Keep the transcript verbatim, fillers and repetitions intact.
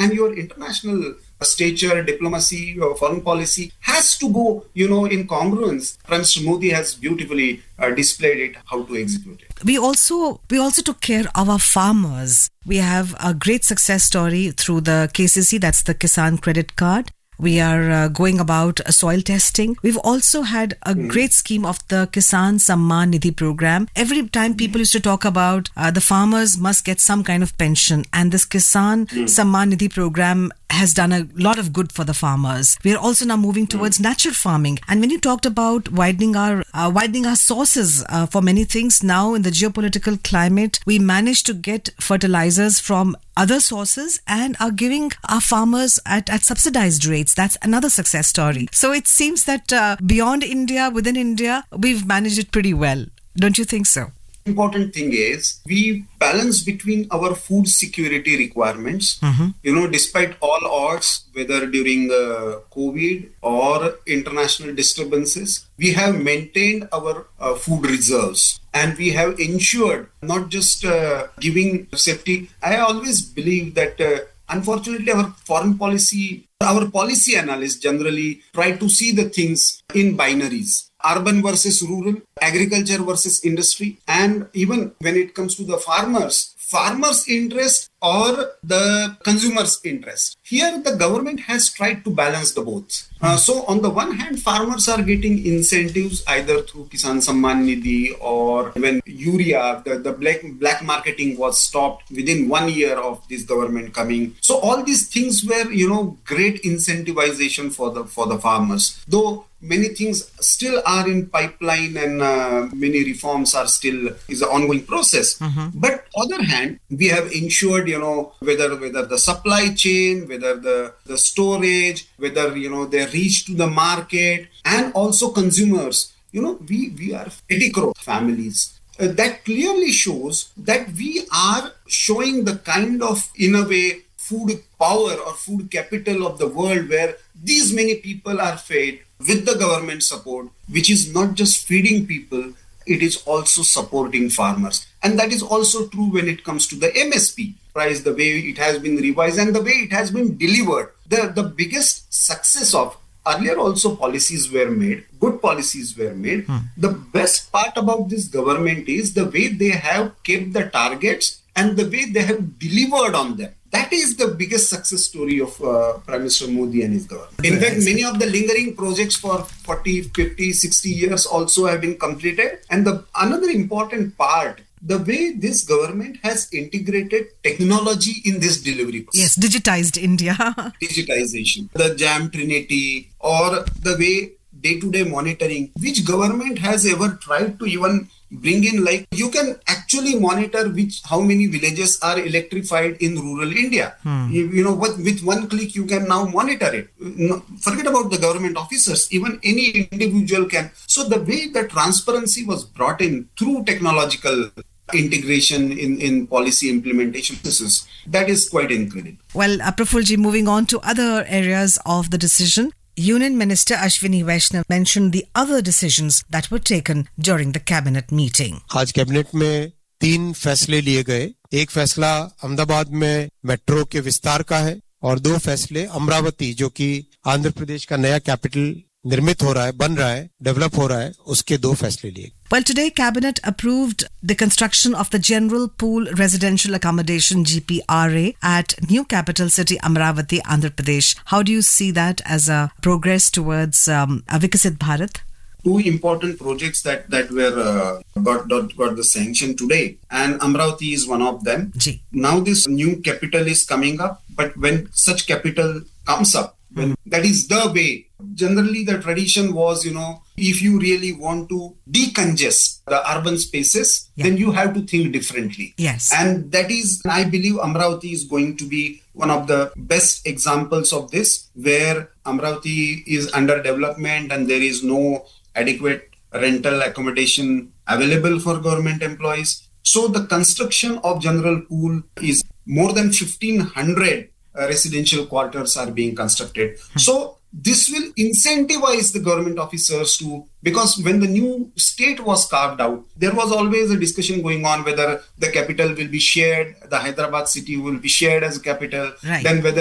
and your international stature, diplomacy, or foreign policy has to go, you know, in congruence. Prime Minister Modi has beautifully uh, displayed it, how to execute it. We also we also took care of our farmers. We have a great success story through the K C C, that's the Kisan Credit Card. We are uh, going about uh, soil testing. We've also had a mm. great scheme of the Kisan Samman Nidhi program. Every time people used to talk about uh, the farmers must get some kind of pension, and this Kisan mm. Samman Nidhi program has done a lot of good for the farmers. We are also now moving towards mm. natural farming. And when you talked about widening our uh, widening our sources uh, for many things, now in the geopolitical climate, we managed to get fertilizers from other sources and are giving our farmers at, at subsidized rates. That's another success story. So it seems that uh, beyond India, within India, we've managed it pretty well. Don't you think so? Important thing is we balance between our food security requirements. Mm-hmm. You know, despite all odds, whether during uh, COVID or international disturbances, we have maintained our uh, food reserves. And we have ensured not just uh, giving safety. I always believe that uh, unfortunately our foreign policy, our policy analysts generally try to see the things in binaries. Urban versus rural, agriculture versus industry. And even when it comes to the farmers, farmers' interest or the consumer's interest. Here, the government has tried to balance the both. Uh, so, on the one hand, farmers are getting incentives either through Kisan Samman Nidhi or when urea, the, the black, black marketing was stopped within one year of this government coming. So, all these things were, you know, great incentivization for the for the farmers. Though many things still are in pipeline and uh, many reforms are still is an ongoing process. Mm-hmm. But on the other hand, we have ensured, you know, whether whether the supply chain, whether the, the storage, whether, you know, they reach to the market and also consumers. You know, we, we are eighty crore families. Uh, that clearly shows that we are showing the kind of, in a way, food power or food capital of the world where these many people are fed with the government support, which is not just feeding people, it is also supporting farmers. And that is also true when it comes to the M S P price, the way it has been revised and the way it has been delivered. The, the biggest success of earlier also policies were made, good policies were made. Hmm. The best part about this government is the way they have kept the targets and the way they have delivered on them. That is the biggest success story of uh, Prime Minister Modi and his government. In fact, many of the lingering projects for forty, fifty, sixty years also have been completed. And the another important part, the way this government has integrated technology in this delivery process. Yes, digitized India. Digitization. The Jam Trinity or the way day-to-day monitoring, which government has ever tried to even bring in, like you can actually monitor which how many villages are electrified in rural India. Hmm. You, you know, what, with one click you can now monitor it. No, forget about the government officers, even any individual can. So the way the transparency was brought in through technological integration in, in policy implementation processes, that is quite incredible. Well, uh, Prafulji, moving on to other areas of the decision. Union Minister Ashwini Vaishnaw mentioned the other decisions that were taken during the cabinet meeting. आज cabinet में तीन फैसले लिए गए. एक फैसला अहमदाबाद में metro के विस्तार का है और दो फैसले अमरावती, जो कि आंध्र प्रदेश का नया कैपिटल निर्मित हो रहा है, बन रहा है, डेवलप हो रहा है, उसके दो फैसले लिए. Well, today Cabinet approved the construction of the General Pool Residential Accommodation G P R A at new capital city Amravati, Andhra Pradesh. How do you see that as a progress towards um, a Vikasit Bharat? Two important projects that that were uh, got, got got the sanction today, and Amravati is one of them. Gee. Now this new capital is coming up, but when such capital comes up, when mm. that is the way. Generally, the tradition was, you know, if you really want to decongest the urban spaces, yeah. then you have to think differently. Yes. And that is, I believe Amravati is going to be one of the best examples of this, where Amravati is under development and there is no adequate rental accommodation available for government employees. So the construction of General Pool is more than fifteen hundred uh, residential quarters are being constructed. Hmm. So this will incentivize the government officers to, because when the new state was carved out, there was always a discussion going on whether the capital will be shared, the Hyderabad city will be shared as a capital, right. then whether